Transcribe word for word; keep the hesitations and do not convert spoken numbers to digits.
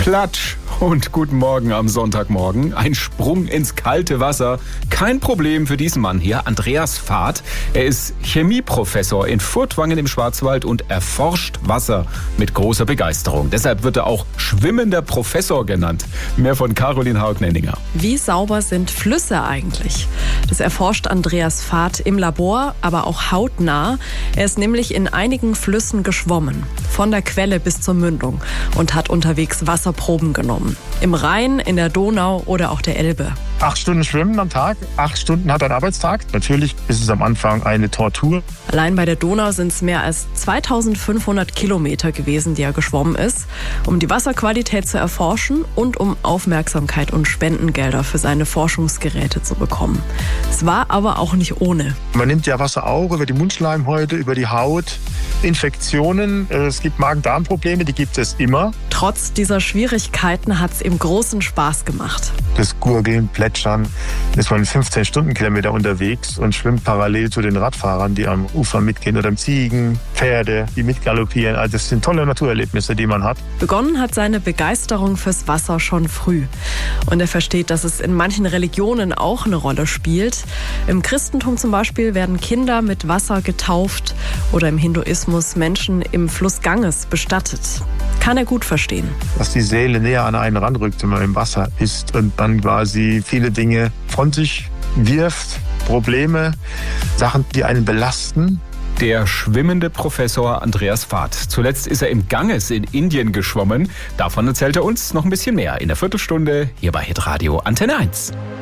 Klatsch und guten Morgen am Sonntagmorgen. Ein Sprung ins kalte Wasser. Kein Problem für diesen Mann hier, Andreas Vath. Er ist Chemieprofessor in Furtwangen im Schwarzwald und erforscht Wasser mit großer Begeisterung. Deshalb wird er auch schwimmender Professor genannt. Mehr von Caroline Haug-Nenninger. Wie sauber sind Flüsse eigentlich? Das erforscht Andreas Vath im Labor, aber auch hautnah. Er ist nämlich in einigen Flüssen geschwommen, von der Quelle bis zur Mündung, und hat unterwegs Wasserproben genommen. Im Rhein, in der Donau oder auch der Elbe. Acht Stunden schwimmen am Tag, acht Stunden hat ein Arbeitstag. Natürlich ist es am Anfang eine Tortur. Allein bei der Donau sind es mehr als zweitausendfünfhundert Kilometer gewesen, die er geschwommen ist, um die Wasserqualität zu erforschen und um Aufmerksamkeit und Spendengelder für seine Forschungsgeräte zu bekommen. Es war aber auch nicht ohne. Man nimmt ja Wasser auch über die Mundschleimhäute, über die Haut. Infektionen, es gibt Magen-Darm-Probleme, die gibt es immer. Trotz dieser Schwierigkeiten hat es ihm großen Spaß gemacht. Das Gurgeln, Plätschern, ist man fünfzehn Stundenkilometer unterwegs und schwimmt parallel zu den Radfahrern, die am Ufer mitgehen, oder Ziegen, Pferde, die mitgaloppieren. Also das sind tolle Naturerlebnisse, die man hat. Begonnen hat seine Begeisterung fürs Wasser schon früh. Und er versteht, dass es in manchen Religionen auch eine Rolle spielt. Im Christentum zum Beispiel werden Kinder mit Wasser getauft oder im Hinduismus Menschen im Fluss Ganges bestattet. Kann er gut verstehen. Dass die Seele näher an einen ranrückt, wenn man im Wasser ist und dann quasi viele Dinge von sich wirft, Probleme, Sachen, die einen belasten. Der schwimmende Professor Andreas Vath. Zuletzt ist er im Ganges in Indien geschwommen. Davon erzählt er uns noch ein bisschen mehr in der Viertelstunde hier bei Hitradio Antenne eins.